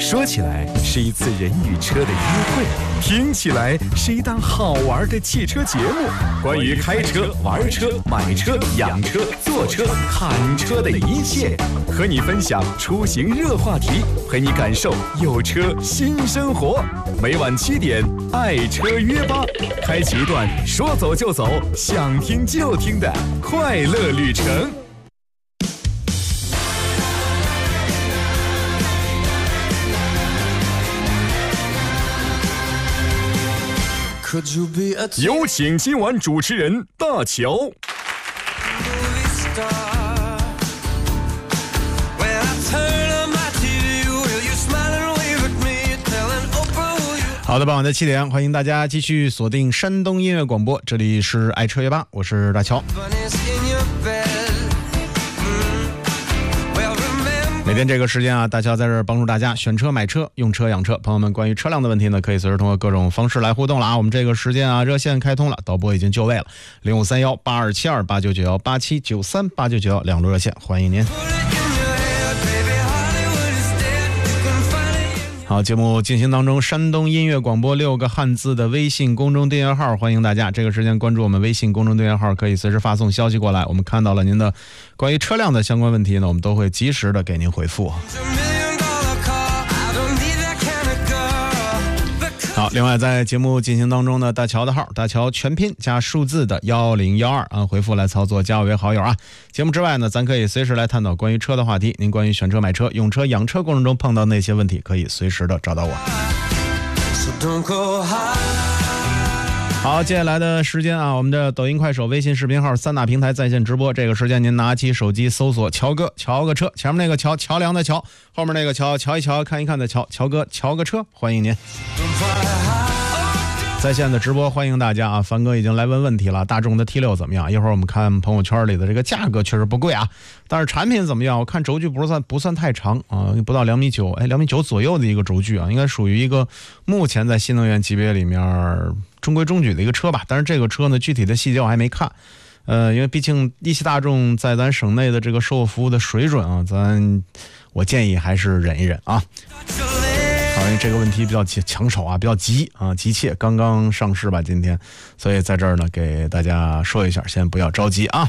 说起来是一次人与车的约会，听起来是一档好玩的汽车节目。关于开车、玩车、买车、养车、坐车、看车的一切，和你分享出行热话题，陪你感受有车新生活。每晚7点，爱车约吧，开启一段说走就走、想听就听的快乐旅程。有请今晚主持人大乔。 好的，傍晚的7点，欢迎大家继续锁定山东音乐广播，这里是爱车约吧，我是大乔。每天这个时间啊，大乔在这儿帮助大家选车、买车、用车、养车。朋友们，关于车辆的问题呢，可以随时通过各种方式来互动了啊。我们这个时间啊，热线开通了，导播已经就位了，0531-8272-8991、8793-8991两路热线，欢迎您。好，节目进行当中，山东音乐广播6个汉字的微信公众订阅号，欢迎大家这个时间关注我们微信公众订阅号，可以随时发送消息过来。我们看到了您的关于车辆的相关问题呢，我们都会及时的给您回复。好，另外在节目进行当中呢，大乔的号，大乔全拼加数字的1012啊，回复来操作，加我为好友啊。节目之外呢，咱可以随时来探讨关于车的话题。您关于选车、买车、用车、养车过程中碰到那些问题，可以随时的找到我。好，接下来的时间啊，我们的抖音、快手、微信视频号3大平台在线直播。这个时间您拿起手机搜索乔哥，乔个车，前面那个乔，桥梁的桥，后面那个乔，瞧一瞧看一看的乔，乔哥，乔个车，欢迎您。在线的直播欢迎大家啊！凡哥已经来问问题了，大众的 T6 怎么样？一会儿我们看朋友圈里的这个价格确实不贵啊，但是产品怎么样？我看轴距不算太长啊，不到2.9米，2.9米左右的一个轴距啊，应该属于一个目前在新能源级别里面中规中矩的一个车吧。但是这个车呢，具体的细节我还没看，因为毕竟一汽大众在咱省内的这个售后服务的水准啊，我建议还是忍一忍啊。因为这个问题比较抢手啊，比较急啊，急切，刚刚上市吧今天，所以在这儿呢给大家说一下，先不要着急啊。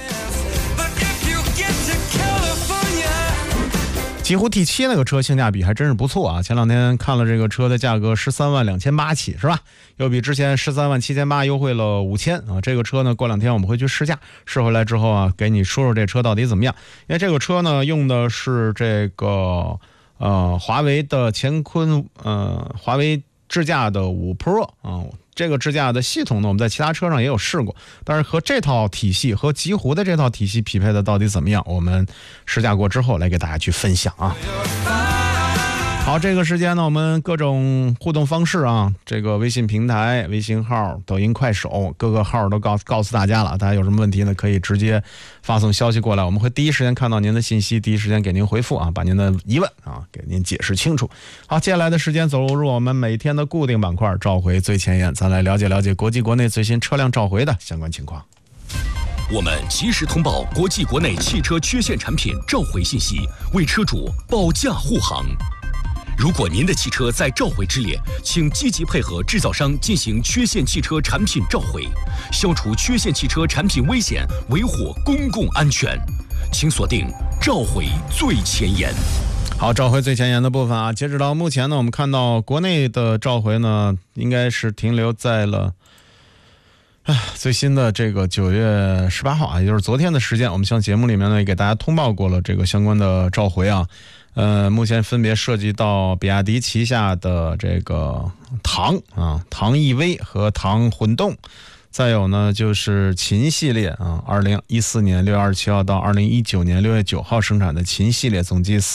极狐 T7 那个车性价比还真是不错啊，前两天看了这个车的价格132800起是吧？又比之前137800优惠了5000啊。这个车呢过2天我们会去试驾，试回来之后啊，给你说说这车到底怎么样。因为这个车呢用的是这个华为的乾坤华为智驾的5 Pro 啊，这个智驾的系统呢，我们在其他车上也有试过，但是和这套体系和极狐的这套体系匹配的到底怎么样？我们试驾过之后来给大家去分享啊。好，这个时间呢，我们各种互动方式啊，这个微信平台、微信号、抖音、快手，各个号都告诉大家了。大家有什么问题呢，可以直接发送消息过来，我们会第一时间看到您的信息，第一时间给您回复啊，把您的疑问啊给您解释清楚。好，接下来的时间走入我们每天的固定板块，召回最前沿，咱来了解了解国际国内最新车辆召回的相关情况。 我们及时通报国际国内汽车缺陷产品召回信息，为车主保驾护航。如果您的汽车在召回之列，请积极配合制造商进行缺陷汽车产品召回，消除缺陷汽车产品危险，维护公共安全。请锁定召回最前沿。 好，召回最前沿的部分啊，截止到目前呢，我们看到国内的召回呢，应该是停留在了最新的这个9月18号啊，也就是昨天的时间，我们像节目里面呢也给大家通报过了这个相关的召回啊。目前分别涉及到比亚迪旗下的这个唐 EV 和唐混动，再有呢就是秦系列啊，2014年6月27号到2019年6月9号生产的秦系列，总计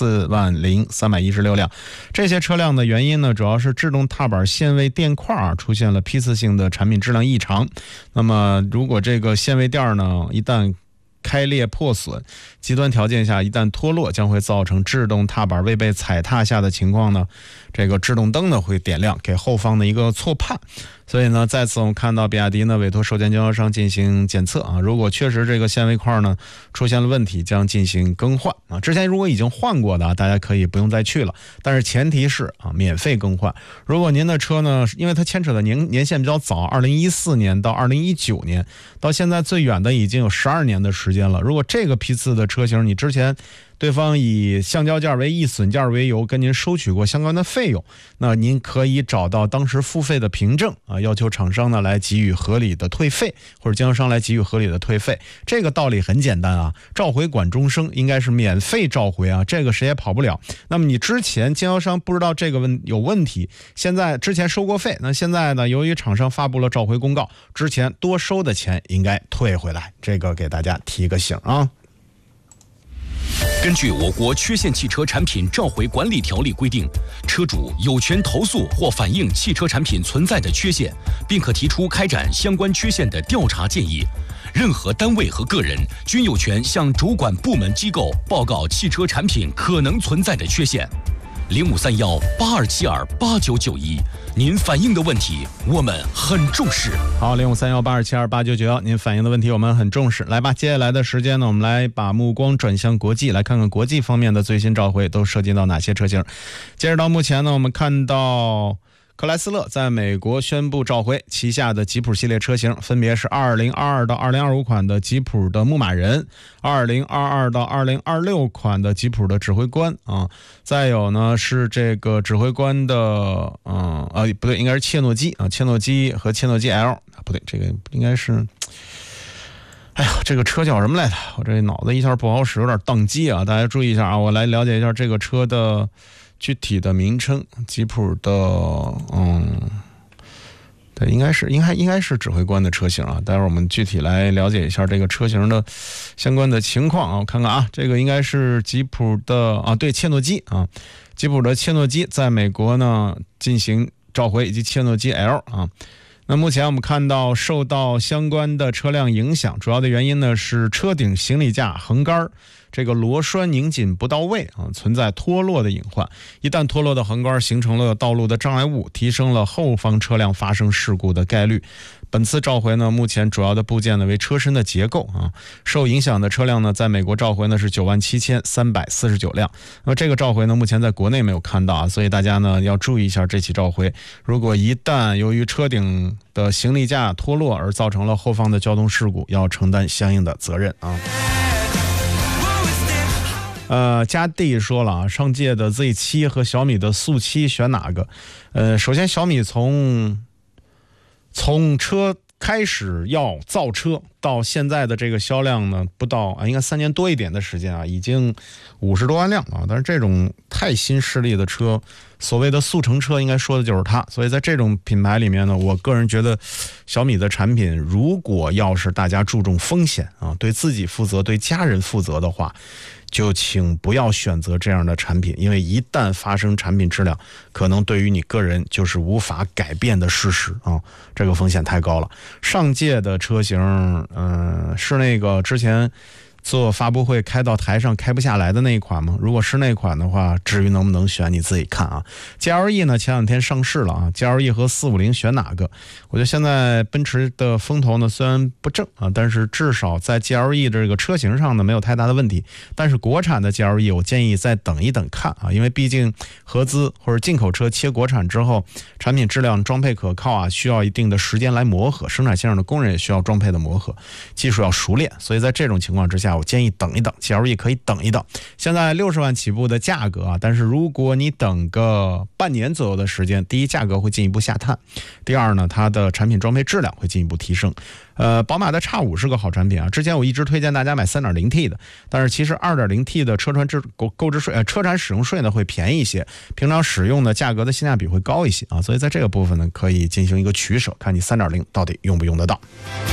40316辆。这些车辆的原因呢，主要是制动踏板限位垫块出现了批次性的产品质量异常。那么如果这个限位垫呢一旦开裂破损，极端条件下一旦脱落，将会造成制动踏板未被踩踏下的情况呢，这个制动灯呢会点亮，给后方的一个错判。 所以呢，再次我们看到比亚迪呢委托授权经销商进行检测啊，如果确实这个限位块呢出现了问题，将进行更换啊。之前如果已经换过的啊，大家可以不用再去了，但是前提是啊免费更换。如果您的车呢，因为它牵扯的年限比较早，2014年到2019年，到现在最远的已经有12年的时间了。如果这个批次的车型你之前对方以橡胶件为易损件为由跟您收取过相关的费用，那您可以找到当时付费的凭证啊，要求厂商呢来给予合理的退费，或者经销商来给予合理的退费。这个道理很简单啊，召回管终生，应该是免费召回啊，这个谁也跑不了。那么你之前经销商不知道这个有问题，现在之前收过费，那现在呢，由于厂商发布了召回公告，之前多收的钱应该退回来，这个给大家提个醒啊。 根据我国缺陷汽车产品召回管理条例规定，车主有权投诉或反映汽车产品存在的缺陷，并可提出开展相关缺陷的调查建议。任何单位和个人均有权向主管部门机构报告汽车产品可能存在的缺陷。053182728991，您反映的问题我们很重视。 好，053182728991，您反映的问题我们很重视。来吧，接下来的时间呢，我们来把目光转向国际，来看看国际方面的最新召回都涉及到哪些车型。截止到目前呢，我们看到克莱斯勒在美国宣布召回旗下的吉普系列车型，分别是2022到2025款的吉普的牧马人，2022到2026款的吉普的指挥官啊，再有呢是这个指挥官的不对，应该是切诺基啊，切诺基和切诺基 L 不对，这个应该是。哎呀，这个车叫什么来着？我这脑子一下不好使，有点宕机啊！大家注意一下啊，我来了解一下这个车的具体的名称。吉普的，对，应该是指挥官的车型啊。待会儿我们具体来了解一下这个车型的相关的情况啊。我看看啊，这个应该是吉普的啊，对，切诺基啊，吉普的切诺基在美国呢进行召回，以及切诺基 L 啊。那目前我们看到受到相关的车辆影响，主要的原因呢是车顶行李架横杆这个螺栓拧紧不到位啊，存在脱落的隐患。一旦脱落的横杆形成了道路的障碍物，提升了后方车辆发生事故的概率。本次召回呢，目前主要的部件呢为车身的结构啊。受影响的车辆呢，在美国召回呢是97349辆。那么这个召回呢，目前在国内没有看到啊，所以大家呢要注意一下这起召回。如果一旦由于车顶的行李架脱落而造成了后方的交通事故，要承担相应的责任啊。加 D 说了啊，上届的 Z7 和小米的速7选哪个？首先小米从车开始要造车到现在的这个销量呢，不到应该3年多一点的时间啊，已经50多万辆啊。但是这种太新势力的车，所谓的速成车，应该说的就是它。所以在这种品牌里面呢，我个人觉得小米的产品，如果要是大家注重风险啊，对自己负责、对家人负责的话，就请不要选择这样的产品，因为一旦发生产品质量，可能对于你个人就是无法改变的事实啊，这个风险太高了。上届的车型，是那个之前做发布会开到台上开不下来的那一款吗？如果是那款的话，至于能不能选你自己看啊。GLE 呢前两天上市了啊 ，GLE 和450选哪个？我觉得现在奔驰的风头呢虽然不正啊，但是至少在 GLE 这个车型上呢没有太大的问题。但是国产的 GLE 我建议再等一等看啊，因为毕竟合资或者进口车切国产之后，产品质量、装配可靠啊，需要一定的时间来磨合，生产线上的工人也需要装配的磨合，技术要熟练，所以在这种情况之下，我建议等一等 ，GLE 可以等一等。现在60万起步的价格啊，但是如果你等个半年左右的时间，第一价格会进一步下探，第二呢，它的产品装配质量会进一步提升。宝马的 X5 是个好产品啊，之前我一直推荐大家买 3.0T 的，但是其实 2.0T 的车船购置税车产使用税呢会便宜一些，平常使用的价格的性价比会高一些啊，所以在这个部分呢可以进行一个取舍，看你 3.0 到底用不用得到。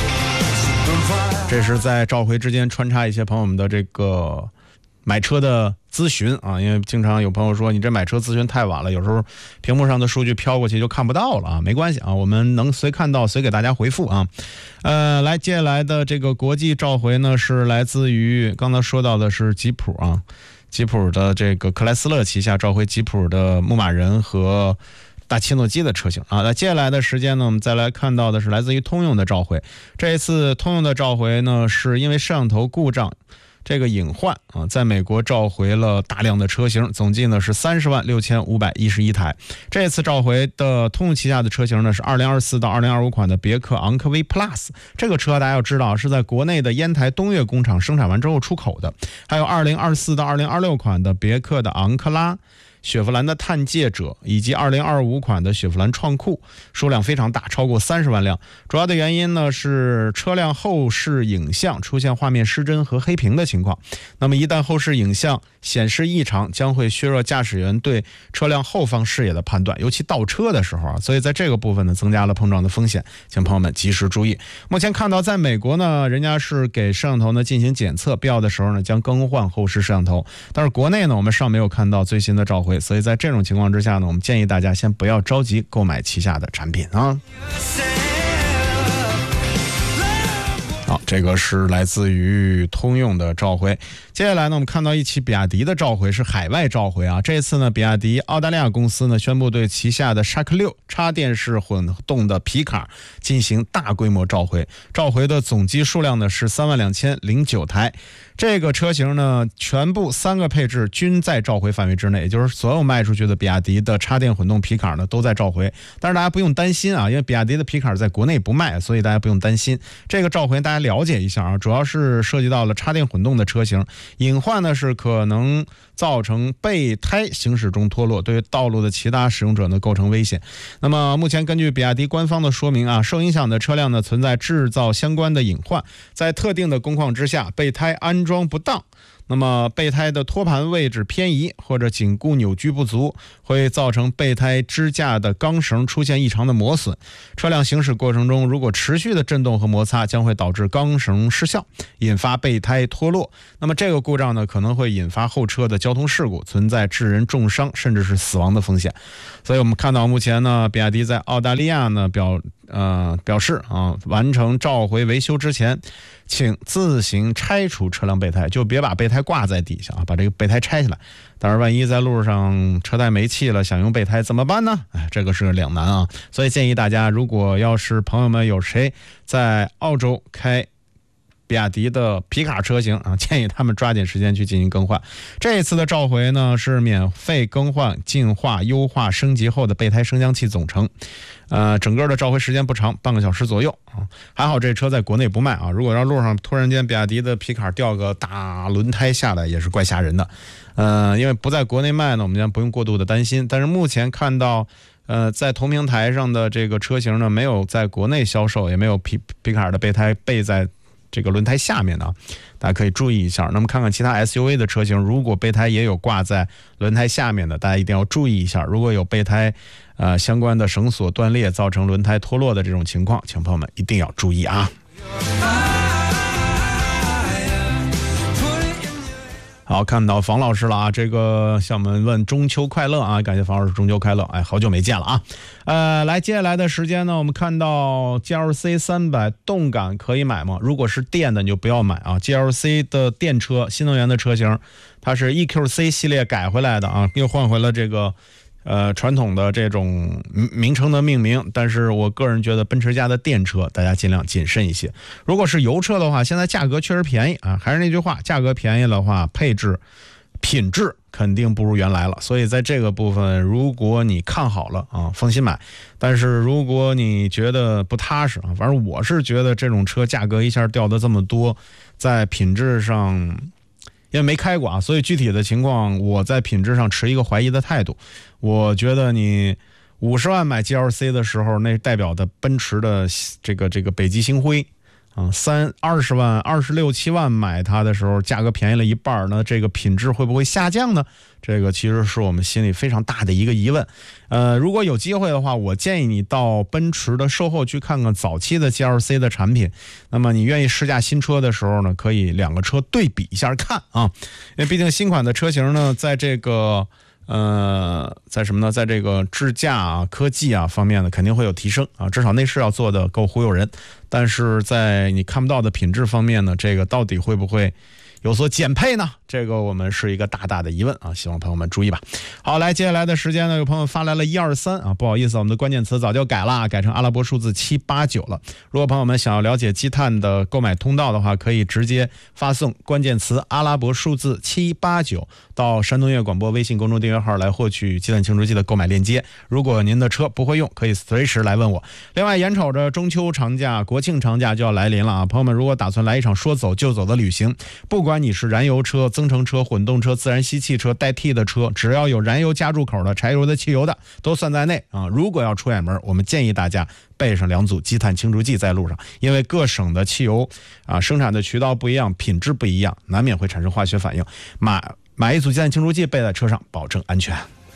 这是在召回之间穿插一些朋友们的这个买车的咨询啊，因为经常有朋友说你这买车咨询太晚了，有时候屏幕上的数据飘过去就看不到了啊，没关系啊，我们能随看到随给大家回复啊。来接下来的这个国际召回呢是来自于刚才说到的是吉普啊，吉普的这个克莱斯勒旗下召回吉普的牧马人和大切诺基的车型啊。那接下来的时间呢，我们再来看到的是来自于通用的召回。这一次通用的召回呢，是因为摄像头故障这个隐患啊，在美国召回了大量的车型，总计呢是306511台。这次召回的通用旗下的车型呢是2024到2025款的别克昂科威 Plus， 这个车大家要知道是在国内的烟台东岳工厂生产完之后出口的。还有2024到2026款的别克的昂克拉、雪佛兰的探界者以及2025款的雪佛兰创酷，数量非常大，超过30万辆。主要的原因呢是车辆后视影像出现画面失真和黑屏的情况。那么一旦后视影像显示异常，将会削弱驾驶员对车辆后方视野的判断，尤其倒车的时候啊，所以在这个部分呢增加了碰撞的风险，请朋友们及时注意。目前看到在美国呢，人家是给摄像头呢进行检测，必要的时候呢将更换后视摄像头，但是国内呢我们尚没有看到最新的召回，所以在这种情况之下呢，我们建议大家先不要着急购买旗下的产品啊。好，这个是来自于通用的召回。接下来呢，我们看到一起比亚迪的召回是海外召回啊。这次呢，比亚迪澳大利亚公司呢宣布对旗下的 Shark 6插电式混动的皮卡进行大规模召回，召回的总机数量呢是32009台。这个车型呢，全部3个配置均在召回范围之内，也就是所有卖出去的比亚迪的插电混动皮卡呢都在召回。但是大家不用担心啊，因为比亚迪的皮卡在国内不卖，所以大家不用担心。这个召回大家了解一下啊，主要是涉及到了插电混动的车型，隐患呢是可能造成备胎行驶中脱落，对于道路的其他使用者呢构成危险。那么目前根据比亚迪官方的说明啊，受影响的车辆呢存在制造相关的隐患，在特定的工况之下，备胎安装不当，那么备胎的托盘位置偏移或者紧固扭矩不足，会造成备胎支架的钢绳出现异常的磨损。车辆行驶过程中如果持续的震动和摩擦，将会导致钢绳失效，引发备胎脱落。那么这个故障呢可能会引发后车的交通事故，存在致人重伤甚至是死亡的风险。所以我们看到目前呢，比亚迪在澳大利亚呢表示啊，完成召回维修之前，请自行拆除车辆备胎，就别把备胎挂在底下啊，把这个备胎拆下来。但是万一在路上车胎没气了，想用备胎怎么办呢？这个是两难啊。所以建议大家，如果要是朋友们有谁在澳洲开比亚迪的皮卡车型啊，建议他们抓紧时间去进行更换。这一次的召回呢是免费更换、净化、优化、升级后的备胎升降器总成。整个的召回时间不长，半个小时左右啊。还好这车在国内不卖啊，如果让路上突然间比亚迪的皮卡掉个大轮胎下来，也是怪吓人的。因为不在国内卖呢，我们将不用过度的担心。但是目前看到在同平台上的这个车型呢，没有在国内销售，也没有皮卡的备胎备在这个轮胎下面呢，大家可以注意一下。那么看看其他 SUV 的车型，如果备胎也有挂在轮胎下面的，大家一定要注意一下。如果有备胎相关的绳索断裂造成轮胎脱落的这种情况，请朋友们一定要注意啊。好，看到房老师了啊，这个向我们问中秋快乐啊，感谢房老师中秋快乐，好久没见了啊。来接下来的时间呢，我们看到 GLC 300动感可以买吗？如果是电的你就不要买啊。GLC 的电车新能源的车型，它是 EQC 系列改回来的啊，又换回了这个传统的这种名称的命名，但是我个人觉得奔驰家的电车大家尽量谨慎一些。如果是油车的话，现在价格确实便宜啊，还是那句话，价格便宜的话，配置品质肯定不如原来了。所以在这个部分，如果你看好了啊，放心买。但是如果你觉得不踏实啊，反正我是觉得这种车价格一下掉的这么多，在品质上因为没开过啊，所以具体的情况我在品质上持一个怀疑的态度。我觉得你50万买 GLC 的时候，那代表的奔驰的这个北极星辉啊，20万26、7万买它的时候，价格便宜了一半，那这个品质会不会下降呢？这个其实是我们心里非常大的一个疑问。如果有机会的话，我建议你到奔驰的售后去看看早期的 GLC 的产品。那么你愿意试驾新车的时候呢，可以两个车对比一下看啊，因为毕竟新款的车型呢，在这个在什么呢？在这个智驾啊、科技啊方面呢，肯定会有提升啊，至少内饰要做的够忽悠人。但是在你看不到的品质方面呢，这个到底会不会有所减配呢？这个我们是一个大大的疑问啊，希望朋友们注意吧。好，来接下来的时间呢，有朋友发来了123啊，不好意思，我们的关键词早就改了，改成阿拉伯数字789了。如果朋友们想要了解积碳的购买通道的话，可以直接发送关键词阿拉伯数字789到山东音乐广播微信公众订阅号来获取积碳清除剂的购买链接。如果您的车不会用，可以随时来问我。另外，眼瞅着中秋长假、国庆长假就要来临了啊，朋友们如果打算来一场说走就走的旅行，不管你是燃油车、增程车、混动车、自然吸气车、代替的车，只要有燃油加注口的、柴油的、汽油的都算在内啊。如果要出远门，我们建议大家备上2组积碳清除剂在路上，因为各省的汽油生产的渠道不一样，品质不一样，难免会产生化学反应。买一组积碳清除剂备在车上，保证安全。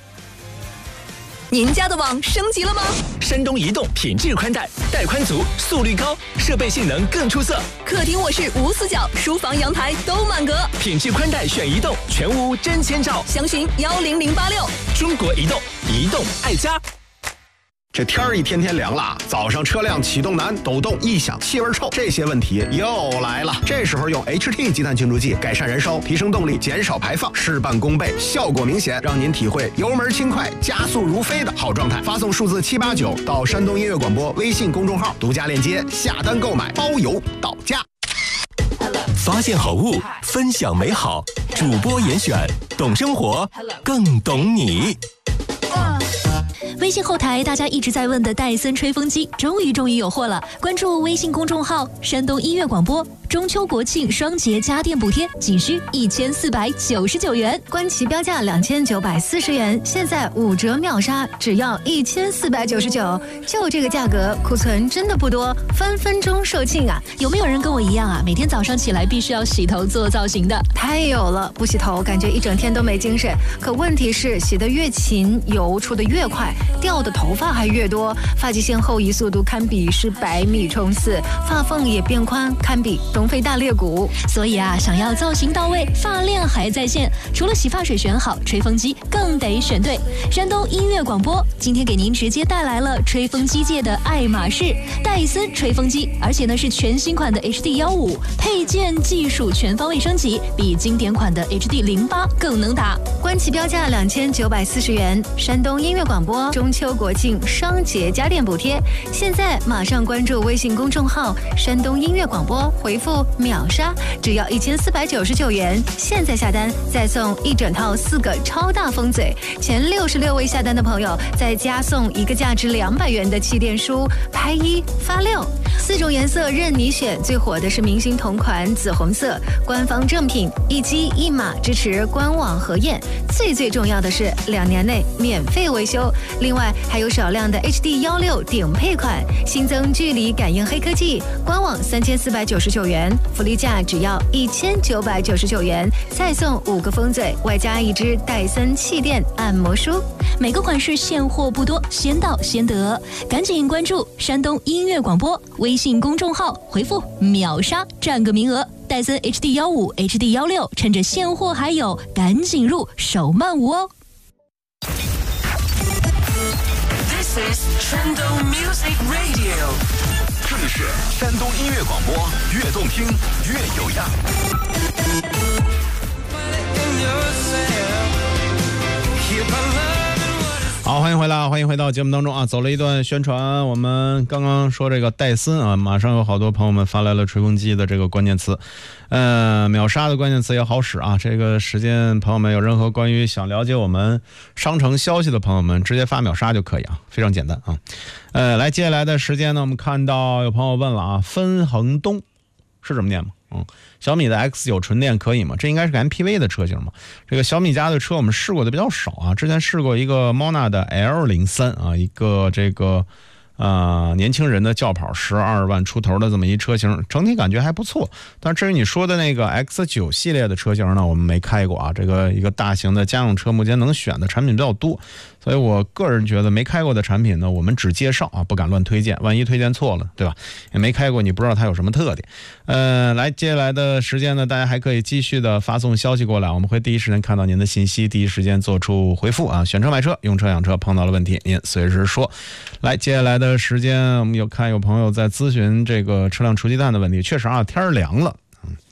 您家的网升级了吗？ 山东移动品质宽带，带宽足，速率高，设备性能更出色。 客厅、卧室无死角，书房、阳台都满格。 品质宽带选移动，全屋真千兆。 详询10086。 中国移动，移动爱家。 这天儿一天天凉了，早上车辆启动难、抖动、异响、气味臭，这些问题又来了。这时候用 HT 积碳清除剂，改善燃烧，提升动力，减少排放，事半功倍，效果明显，让您体会油门轻快、加速如飞的好状态。发送数字789到山东音乐广播微信公众号，独家链接下单购买，包邮到家。 发现好物，分享美好，主播严选，懂生活，更懂你。 微信后台大家一直在问的戴森吹风机终于有货了，关注微信公众号山东音乐广播，中秋国庆双节家电补贴仅需1499元， 官旗标价2940元，现在5折秒杀，只要1499，就这个价格，库存真的不多，分分钟售罄啊！ 有没有人跟我一样啊？每天早上起来必须要洗头做造型的？ 太有了，不洗头感觉一整天都没精神。可问题是，洗得越勤，油出得越快，掉的头发还越多，发际线后移速度堪比是100米冲刺，发缝也变宽，堪比东非大裂谷。 所以啊，想要造型到位，发量还在线，除了洗发水选好，吹风机更得选对。山东音乐广播今天给您直接带来了吹风机界的爱马仕戴森吹风机，而且呢是全新款的 HD15，配件技术全方位升级，比经典款的 HD08更能打。 官旗标价2940元，山东音乐广播中秋国庆双节家电补贴，现在马上关注微信公众号山东音乐广播，回复秒杀，只要1499元，现在下单再送一整套4个超大风嘴，前66位下单的朋友再加送一个价值200元的气垫书，拍1发6，4种颜色任你选，最火的是明星同款紫红色，官方正品，1机1码，支持官网核验，最重要的是2年内免费维修，另外还有少量的 HD16顶配款，新增距离感应黑科技，官网3499元，福利价只要1999元，再送5个风嘴，外加1支戴森气垫按摩梳。 每个款式现货不多，先到先得，赶紧关注山东音乐广播微信公众号，回复秒杀占个名额。戴森 HD15、HD16，趁着现货还有，赶紧入手慢无哦。 This is 山东 Music Radio， 这里是山东音乐广播，越动听越有样。 好，欢迎回来，欢迎回到节目当中啊！走了一段宣传，我们刚刚说这个戴森啊，马上有好多朋友们发来了吹风机的这个关键词，秒杀的关键词也好使啊！这个时间，朋友们有任何关于想了解我们商城消息的朋友们，直接发秒杀就可以啊，非常简单啊！来，接下来的时间呢，我们看到有朋友问了啊，分恒东是这么念吗？小米的 X9 纯电可以吗？这应该是个 MPV 的车型嘛。这个小米家的车我们试过的比较少啊，之前试过一个 Mona 的 L03啊，一个这个年轻人的轿跑，12万出头的这么一车型，整体感觉还不错。但至于你说的那个 X9 系列的车型呢，我们没开过啊。这个一个大型的家用车，目前能选的产品比较多，所以我个人觉得没开过的产品呢，我们只介绍啊，不敢乱推荐，万一推荐错了，对吧？也没开过，你不知道它有什么特点。来，接下来的时间呢，大家还可以继续的发送消息过来，我们会第一时间看到您的信息，第一时间做出回复啊。选车买车，用车养车，碰到了问题您随时说。来，接下来的时间我们有朋友在咨询这个车辆除积碳的问题，确实啊，天儿凉了。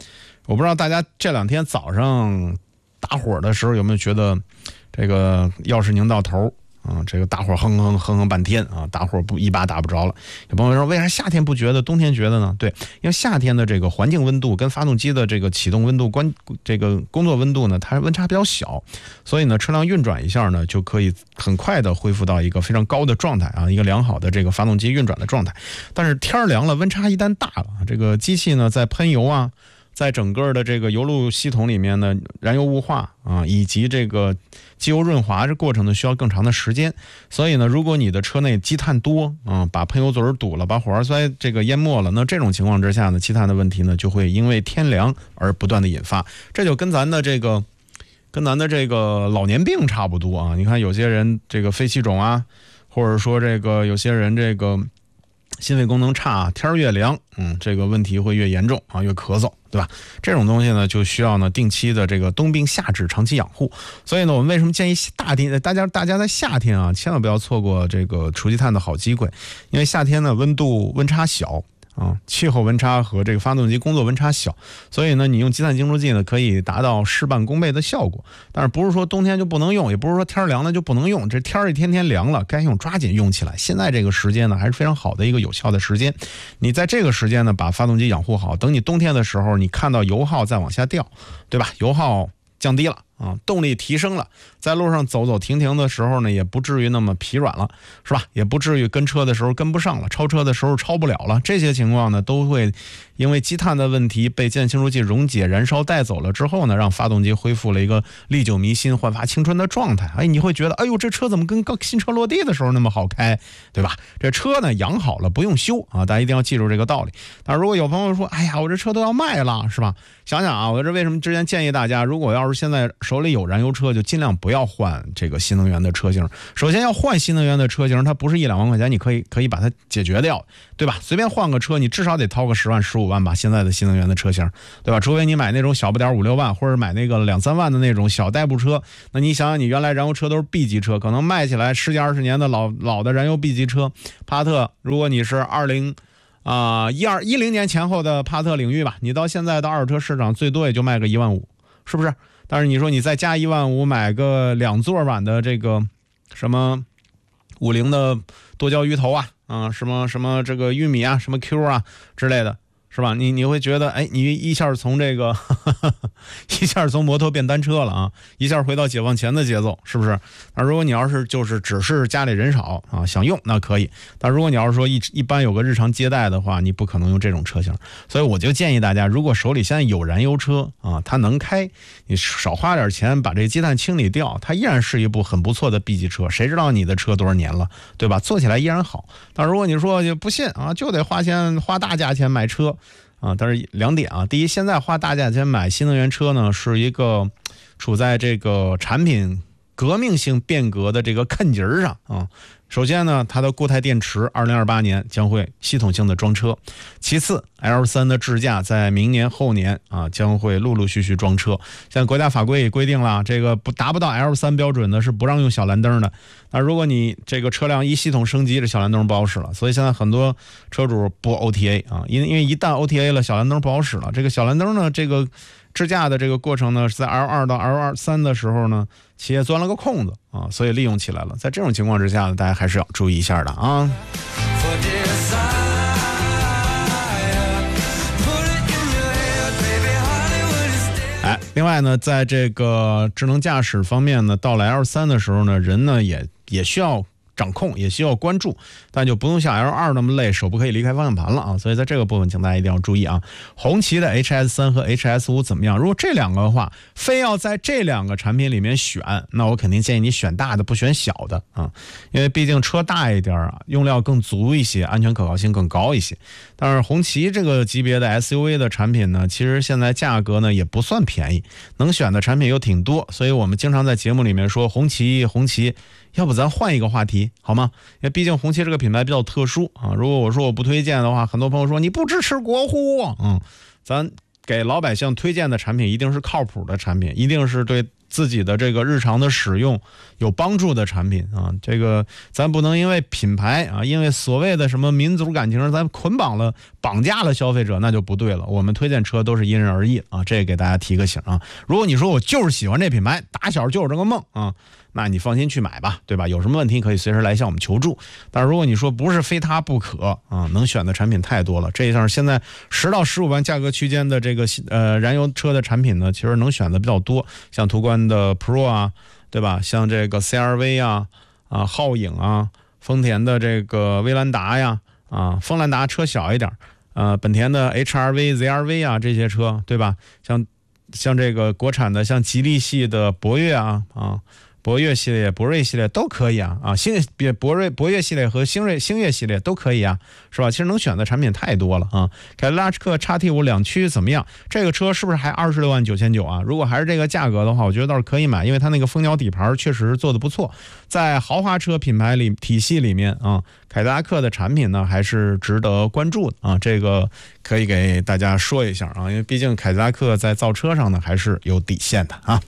我不知道大家这2天早上打火的时候有没有觉得这个钥匙拧到头啊，这个大火哼半天啊，打火一把打不着了。有朋友说为啥夏天不觉得，冬天觉得呢？对，因为夏天的这个环境温度跟发动机的这个启动温度这个工作温度呢，它温差比较小，所以呢车辆运转一下呢就可以很快的恢复到一个非常高的状态啊，一个良好的这个发动机运转的状态。但是天凉了，温差一旦大了，这个机器呢在喷油啊，在整个的这个油路系统里面呢，燃油雾化啊，以及这个机油润滑这过程呢需要更长的时间。所以呢，如果你的车内积碳多啊，把喷油嘴堵了，把火花塞这个淹没了，那这种情况之下呢，积碳的问题呢就会因为天凉而不断的引发。这就跟咱的这个老年病差不多啊。你看有些人这个肺气肿啊，或者说这个有些人这个心肺功能差，天越凉，这个问题会越严重啊，越咳嗽，对吧？这种东西呢，就需要呢定期的这个冬病夏治，长期养护。所以呢，我们为什么建议大家在夏天啊，千万不要错过这个除积碳的好机会，因为夏天呢温差小。气候温差和这个发动机工作温差小，所以呢，你用积碳清除剂呢，可以达到事半功倍的效果。但是不是说冬天就不能用，也不是说天凉了就不能用，这天一天凉了，该用抓紧用起来。现在这个时间呢，还是非常好的一个有效的时间。你在这个时间呢，把发动机养护好，等你冬天的时候，你看到油耗再往下掉，对吧？油耗降低了啊，动力提升了，在路上走停的时候呢，也不至于那么疲软了，是吧？也不至于跟车的时候跟不上了，超车的时候超不了了。这些情况呢，都会因为积碳的问题被积碳清除剂溶解燃烧带走了之后呢，让发动机恢复了一个历久弥新、焕发青春的状态。哎，你会觉得，哎呦，这车怎么跟新车落地的时候那么好开，对吧？这车呢养好了不用修啊，大家一定要记住这个道理。但如果有朋友说，哎呀，我这车都要卖了，是吧？想想啊，我这为什么之前建议大家，如果要是现在手里有燃油车，就尽量不要换这个新能源的车型。首先要换新能源的车型，它不是1-2万块钱你可以把它解决掉，对吧？随便换个车，你至少得掏个10万15万吧，现在的新能源的车型，对吧？除非你买那种小不点5-6万，或者买那个2-3万的那种小代步车。那你想想，你原来燃油车都是 B 级车，可能卖起来10几20年的老的燃油 B 级车，帕特，如果你是10年前后的帕特领域吧，你到现在的二手车市场最多也就卖个1万5，是不是？但是你说你再加1万5买个2座版的这个什么50的多焦鱼头啊，什么这个玉米啊，什么 Q 啊之类的，是吧？你会觉得，哎，你一下从这个一下从摩托变单车了啊，一下回到解放前的节奏，是不是？那如果你要是只是家里人少啊，想用那可以，但如果你要是说一般有个日常接待的话，你不可能用这种车型。所以我就建议大家，如果手里现在有燃油车啊，它能开，你少花点钱把这积碳清理掉，它依然是一部很不错的 B 级车。谁知道你的车多少年了，对吧？坐起来依然好。但如果你说就不信啊，就得花大价钱买车啊，但是2点啊，第一，现在花大价钱买新能源车呢，是一个处在这个产品革命性变革的这个坎节上啊。首先呢，它的固态电池2028年将会系统性的装车。其次 L3 的智驾在明年后年啊将会陆续装车。现在国家法规也规定了，这个达不到 L3 标准的是不让用小蓝灯的。那如果你这个车辆一系统升级，这小蓝灯不好使了。所以现在很多车主不 OTA 啊，因为一旦 OTA 了，小蓝灯不好使了。这个小蓝灯呢，这个智驾的这个过程呢，是在 L2 到 L3 的时候呢，企业钻了个空子啊，所以利用起来了。在这种情况之下呢，大家还是要注意一下的啊。另外呢，在这个智能驾驶方面呢，到了 L3 的时候呢，人呢也需要掌控，也需要关注，但就不用像 L2 那么累，手不可以离开方向盘了啊。所以在这个部分，请大家一定要注意啊。红旗的 HS3 和 HS5 怎么样？如果这两个的话，非要在这两个产品里面选，那我肯定建议你选大的，不选小的啊，因为毕竟车大一点啊，用料更足一些，安全可靠性更高一些。但是红旗这个级别的 SUV 的产品呢，其实现在价格呢也不算便宜，能选的产品又挺多，所以我们经常在节目里面说红旗，要不咱换一个话题好吗？因为毕竟红旗这个品牌比较特殊啊。如果我说我不推荐的话，很多朋友说你不支持国呼，咱给老百姓推荐的产品一定是靠谱的产品，一定是对自己的这个日常的使用有帮助的产品啊。这个咱不能因为品牌啊，因为所谓的什么民族感情，咱绑架了消费者，那就不对了。我们推荐车都是因人而异啊，这给大家提个醒啊。如果你说我就是喜欢这品牌，打小就有这个梦啊，那你放心去买吧，对吧？有什么问题可以随时来向我们求助。但是如果你说不是非它不可啊，能选的产品太多了。这一下现在10到15万价格区间的这个燃油车的产品呢，其实能选的比较多，像途观的 Pro 啊，对吧？像这个 CR-V 啊，皓影啊，丰田的这个威兰达呀，锋兰达车小一点，本田的 HR-V、ZR-V 啊这些车，对吧？像这个国产的，像吉利系的博越啊，博越系列、博瑞系列都可以啊，博越系列和星越系列都可以啊，是吧？其实能选的产品太多了啊。凯迪拉克 XT5 两驱怎么样？这个车是不是还26万9,900啊？如果还是这个价格的话，我觉得倒是可以买，因为它那个蜂鸟底盘确实做的不错，在豪华车品牌体系里面啊，凯迪拉克的产品呢还是值得关注的啊。这个可以给大家说一下啊，因为毕竟凯迪拉克在造车上呢还是有底线的啊。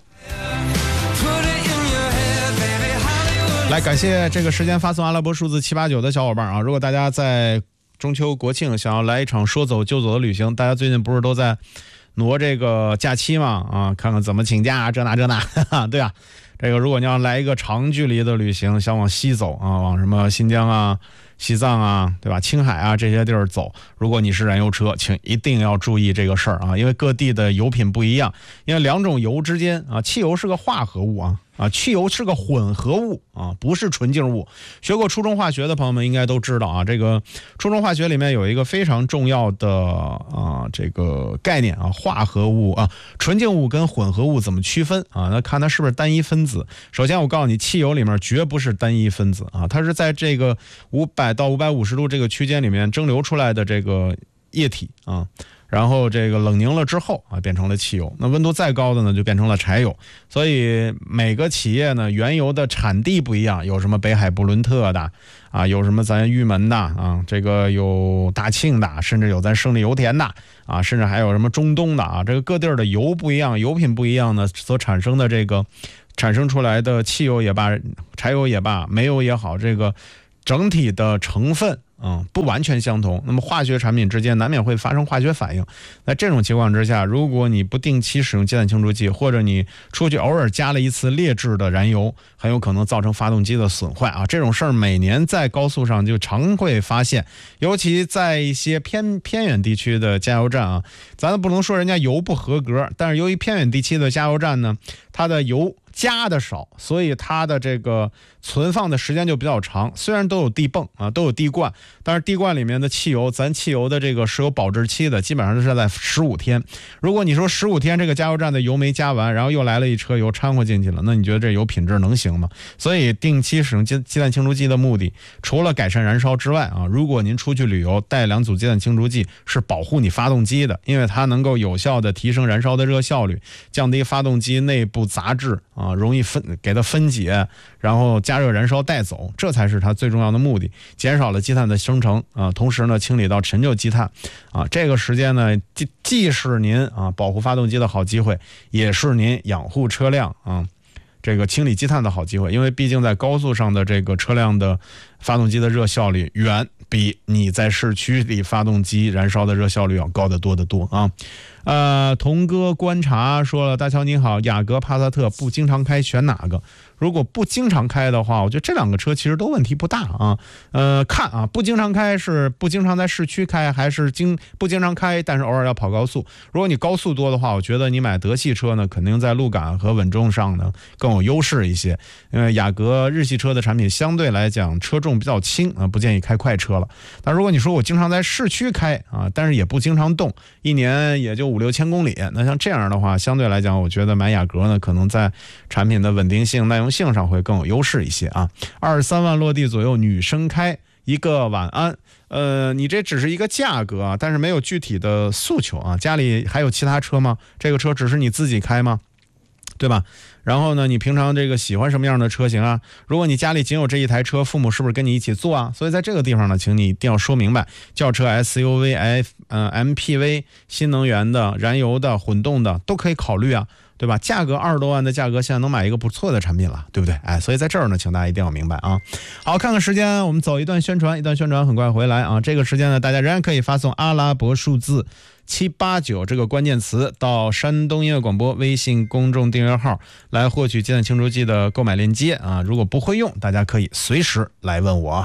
来，感谢这个时间发送阿拉伯数字789的小伙伴啊！如果大家在中秋国庆想要来一场说走就走的旅行，大家最近不是都在挪这个假期嘛？啊，看看怎么请假，这那，对吧？这个如果你要来一个长距离的旅行，想往西走啊，往什么新疆啊、西藏啊，对吧？青海啊这些地儿走，如果你是燃油车，请一定要注意这个事儿啊，因为各地的油品不一样，因为两种油之间啊，汽油是个化合物啊，汽油是个混合物啊，不是纯净物。学过初中化学的朋友们应该都知道啊，这个初中化学里面有一个非常重要的这个概念啊，化合物啊，纯净物跟混合物怎么区分啊？那看它是不是单一分子。首先我告诉你，汽油里面绝不是单一分子啊，它是在这个500到550度这个区间里面蒸馏出来的这个液体啊。然后这个冷凝了之后啊，变成了汽油。那温度再高的呢，就变成了柴油。所以每个企业呢，原油的产地不一样，有什么北海布伦特的啊，有什么咱玉门的啊，这个有大庆的，甚至有咱胜利油田的啊，甚至还有什么中东的啊，这个各地儿的油不一样，油品不一样呢，所产生的这个产生出来的汽油也罢，柴油也罢，煤油也好，这个整体的成分不完全相同，那么化学产品之间难免会发生化学反应。在这种情况之下，如果你不定期使用积碳清除剂，或者你出去偶尔加了一次劣质的燃油，很有可能造成发动机的损坏啊。这种事儿每年在高速上就常会发现，尤其在一些偏远地区的加油站啊，咱不能说人家油不合格，但是由于偏远地区的加油站呢，它的油加的少，所以它的这个存放的时间就比较长。虽然都有地泵啊，都有地罐，但是地罐里面的汽油，咱汽油的这个是有保质期的，基本上是在15天。如果你说15天这个加油站的油没加完，然后又来了一车油掺和进去了，那你觉得这油品质能行吗？所以定期使用积碳清除剂的目的，除了改善燃烧之外啊，如果您出去旅游带2组积碳清除剂，是保护你发动机的，因为它能够有效的提升燃烧的热效率，降低发动机内部杂质啊，容易给它分解，然后加热燃烧带走，这才是它最重要的目的，减少了积碳的生成啊，同时呢清理到陈旧积碳啊。这个时间呢，既是您保护发动机的好机会，也是您养护车辆这个清理积碳的好机会，因为毕竟在高速上的这个车辆的发动机的热效率远比你在市区里发动机燃烧的热效率要高得多得多啊。童哥观察说了，大乔你好，雅阁、帕萨特不经常开选哪个？如果不经常开的话，我觉得这2个车其实都问题不大啊。看啊，不经常开是不经常在市区开，还是不经常开但是偶尔要跑高速？如果你高速多的话，我觉得你买德系车呢，肯定在路感和稳重上呢更有优势一些。因为雅阁日系车的产品相对来讲车重比较轻啊，不建议开快车了。但如果你说我经常在市区开啊，但是也不经常动，一年也就5-6千公里，那像这样的话，相对来讲，我觉得买雅阁呢，可能在产品的稳定性、耐用性上会更有优势一些啊。23万落地左右，女生开一个晚安。你这只是一个价格啊，但是没有具体的诉求啊。家里还有其他车吗？这个车只是你自己开吗？对吧？然后呢，你平常这个喜欢什么样的车型啊？如果你家里仅有这一台车，父母是不是跟你一起坐啊？所以在这个地方呢，请你一定要说明白，轿车、SUV、MPV、新能源的、燃油的、混动的都可以考虑啊。 对吧？价格20多万的价格，现在能买一个不错的产品了，对不对？哎，所以在这儿呢，请大家一定要明白啊。好，看看时间，我们走一段宣传，很快回来啊。这个时间呢，大家仍然可以发送阿拉伯数字789这个关键词到山东音乐广播微信公众订阅号来获取鸡蛋清除剂的购买链接啊。如果不会用，大家可以随时来问我。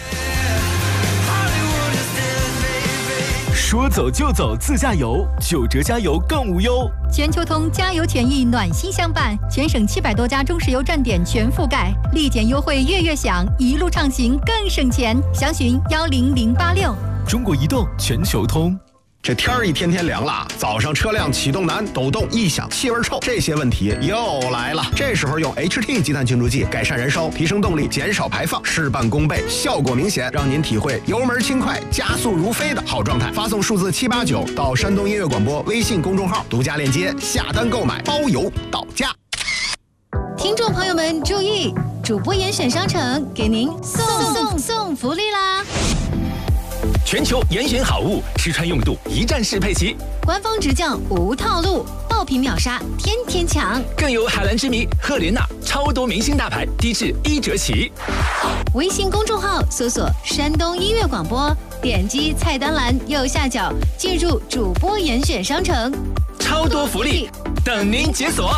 说走就走自驾游，9折加油更无忧。 全球通加油权益暖心相伴，全省700多家中石油站点全覆盖，立减优惠月月享，一路畅行更省钱。详询10086。 中国移动全球通。 这天儿一天天凉了，早上车辆启动难、抖动、异响、气味臭，这些问题又来了。这时候用 HT 积碳清除剂改善燃烧，提升动力，减少排放，事半功倍，效果明显，让您体会油门轻快、加速如飞的好状态。发送数字789到山东音乐广播微信公众号，独家链接下单购买，包邮到家。 听众朋友们注意，主播严选商城给您送福利啦！ 全球严选好物，吃穿用度一站式配齐， 官方直降无套路，爆品秒杀，天天抢， 更有海蓝之谜、赫莲娜超多明星大牌，低至1折起。 微信公众号搜索山东音乐广播，点击菜单栏右下角进入主播严选商城， 超多福利等您解锁。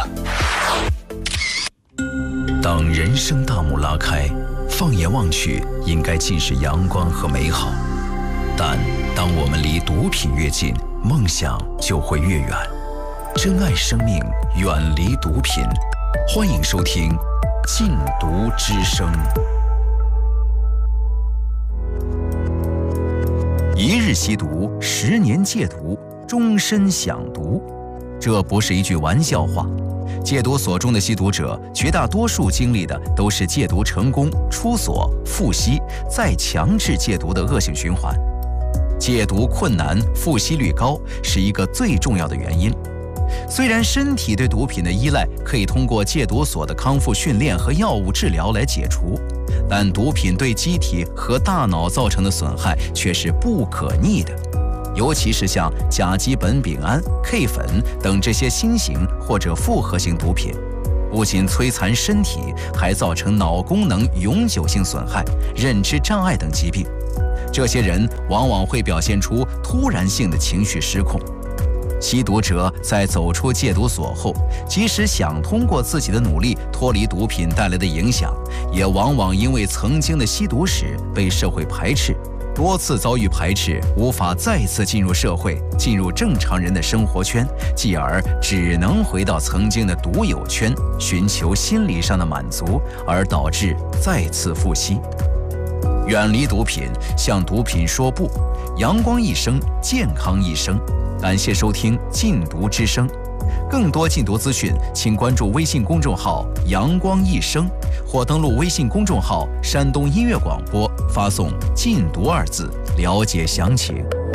当人生大幕拉开，放眼望去，应该尽是阳光和美好。但当我们离毒品越近，梦想就会越远。珍爱生命，远离毒品。欢迎收听《禁毒之声》。一日吸毒，10年戒毒，终身享毒。这不是一句玩笑话。戒毒所中的吸毒者，绝大多数经历的都是戒毒成功、出所、复吸、再强制戒毒的恶性循环。戒毒困难、复吸率高是一个最重要的原因。虽然身体对毒品的依赖可以通过戒毒所的康复训练和药物治疗来解除，但毒品对机体和大脑造成的损害却是不可逆的。尤其是像甲基苯丙胺、K 粉等这些新型或者复合型毒品，不仅摧残身体，还造成脑功能永久性损害、认知障碍等疾病。这些人往往会表现出突然性的情绪失控。吸毒者在走出戒毒所后，即使想通过自己的努力脱离毒品带来的影响，也往往因为曾经的吸毒史被社会排斥，多次遭遇排斥，无法再次进入社会，进入正常人的生活圈，继而只能回到曾经的毒友圈，寻求心理上的满足，而导致再次复吸。远离毒品，向毒品说不，阳光一生，健康一生。感谢收听禁毒之声，更多禁毒资讯请关注微信公众号阳光一生，或登录微信公众号山东音乐广播，发送禁毒2字了解详情。